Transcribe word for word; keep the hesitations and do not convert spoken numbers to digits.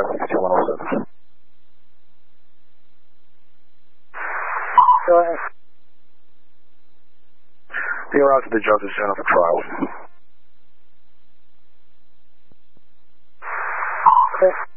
one oh seven. Go ahead. You're out to the Justice Center for trial. Okay.